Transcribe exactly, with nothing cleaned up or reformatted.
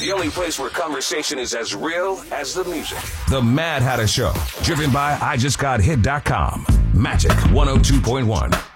The only place where conversation is as real as the music. The Mad Hatter Show, driven by I just got hit dot com. Magic one oh two point one.